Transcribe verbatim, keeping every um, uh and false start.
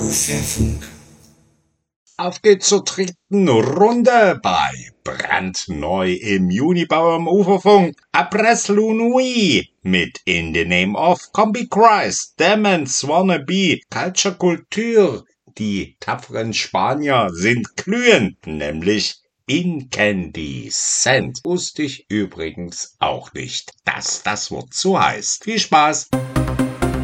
Uferfunk. Auf geht's zur dritten Runde bei Brandneu im Junibau am Uferfunk. Après la nuit mit In the Name of Combi Christ, Demons Wannabe, Culture Kultur. Die tapferen Spanier sind glühend, nämlich Incandescent. Wusste ich übrigens auch nicht, dass das Wort so heißt. Viel Spaß!